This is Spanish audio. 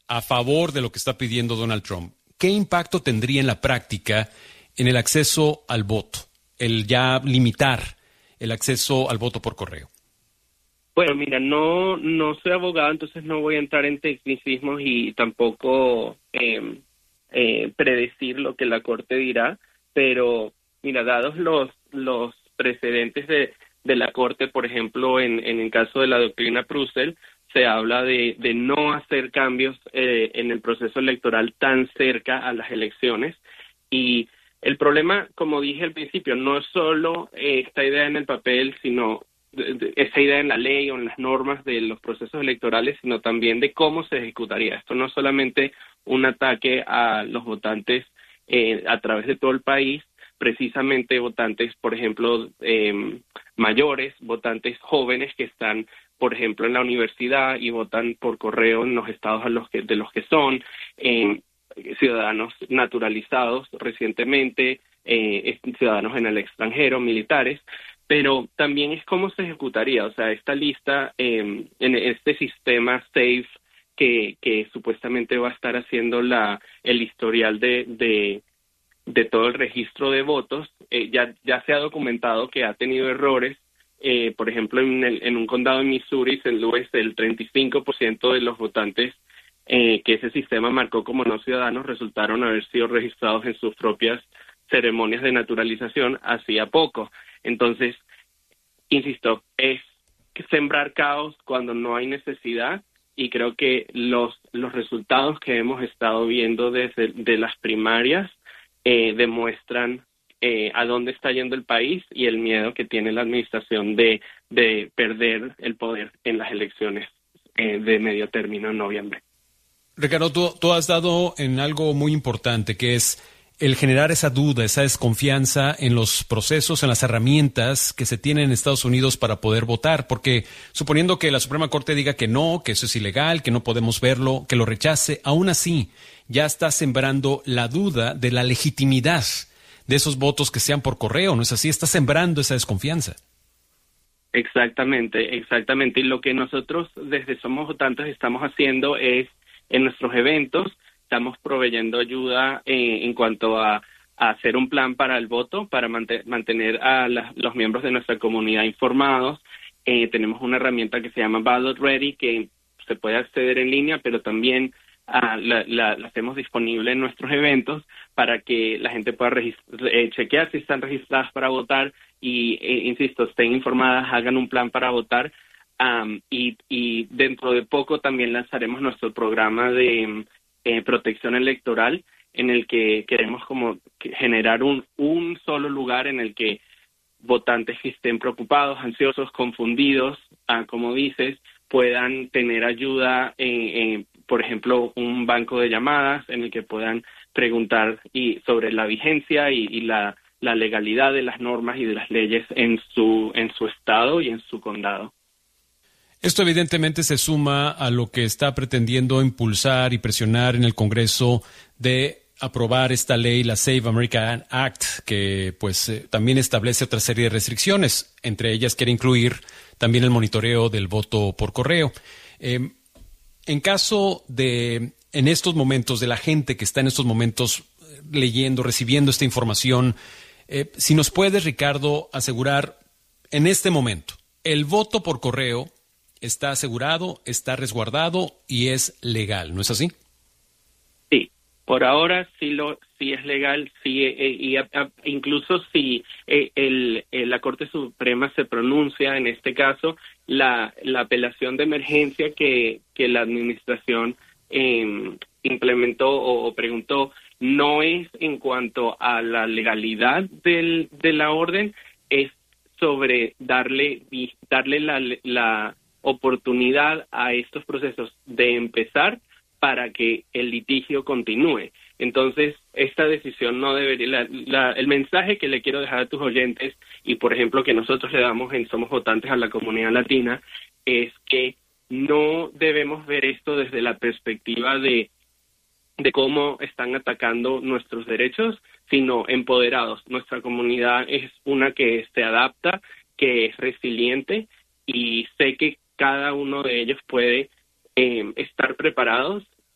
a favor de lo que está pidiendo Donald Trump, ¿qué impacto tendría en la práctica en el acceso al voto, el ya limitar el acceso al voto por correo? Bueno, mira, no soy abogado, entonces no voy a entrar en tecnicismos y tampoco predecir lo que la Corte dirá, pero mira, dados los precedentes de la Corte, por ejemplo, en el caso de la doctrina Prusel, se habla de no hacer cambios en el proceso electoral tan cerca a las elecciones. Y el problema, como dije al principio, no es solo esta idea en el papel, sino esa idea en la ley o en las normas de los procesos electorales, sino también de cómo se ejecutaría. Esto no es solamente un ataque a los votantes a través de todo el país, precisamente votantes, por ejemplo, mayores, votantes jóvenes que están, por ejemplo, en la universidad y votan por correo en los estados de los que son, ciudadanos naturalizados recientemente, ciudadanos en el extranjero, militares, pero también es cómo se ejecutaría, o sea, esta lista, en este sistema SAFE que supuestamente va a estar haciendo el historial de todo el registro de votos, ya se ha documentado que ha tenido errores. Por ejemplo, en un condado en Missouri, St. Louis, el 35% de los votantes que ese sistema marcó como no ciudadanos resultaron haber sido registrados en sus propias ceremonias de naturalización hacía poco. Entonces, insisto, es sembrar caos cuando no hay necesidad, y creo que los resultados que hemos estado viendo de las primarias demuestran a dónde está yendo el país y el miedo que tiene la administración de perder el poder en las elecciones de medio término en noviembre. Ricardo, tú has dado en algo muy importante, que es el generar esa duda, esa desconfianza en los procesos, en las herramientas que se tienen en Estados Unidos para poder votar, porque suponiendo que la Suprema Corte diga que no, que eso es ilegal, que no podemos verlo, que lo rechace, aún así ya está sembrando la duda de la legitimidad de esos votos que sean por correo, ¿no es así? Está sembrando esa desconfianza. Exactamente. Y lo que nosotros desde Somos Votantes estamos haciendo es, en nuestros eventos, estamos proveyendo ayuda en cuanto a hacer un plan para el voto, para mantener a los miembros de nuestra comunidad informados. Tenemos una herramienta que se llama Ballot Ready, que se puede acceder en línea, pero también la hacemos disponible en nuestros eventos para que la gente pueda chequear si están registradas para votar y, insisto, estén informadas, hagan un plan para votar. Y dentro de poco también lanzaremos nuestro programa de protección electoral, en el que queremos como generar un solo lugar en el que votantes que estén preocupados, ansiosos, confundidos, como dices, puedan tener ayuda, por ejemplo, un banco de llamadas en el que puedan preguntar sobre la vigencia y la legalidad de las normas y de las leyes en su estado y en su condado. Esto evidentemente se suma a lo que está pretendiendo impulsar y presionar en el Congreso de aprobar esta ley, la Save America Act, que pues también establece otra serie de restricciones. Entre ellas quiere incluir también el monitoreo del voto por correo. En caso de, en estos momentos, de la gente que está en estos momentos leyendo, recibiendo esta información, si nos puedes, Ricardo, asegurar en este momento, el voto por correo está asegurado, está resguardado y es legal, ¿no es así? Sí, por ahora sí es legal, sí, incluso si la Corte Suprema se pronuncia en este caso, la apelación de emergencia que la administración implementó o preguntó no es en cuanto a la legalidad de la orden, es sobre darle la oportunidad a estos procesos de empezar para que el litigio continúe. Entonces, esta decisión no debería... el mensaje que le quiero dejar a tus oyentes, y por ejemplo que nosotros le damos en Somos Votantes a la comunidad latina, es que no debemos ver esto desde la perspectiva de cómo están atacando nuestros derechos, sino empoderados. Nuestra comunidad es una que se adapta, que es resiliente, y sé que cada uno de ellos puede estar preparados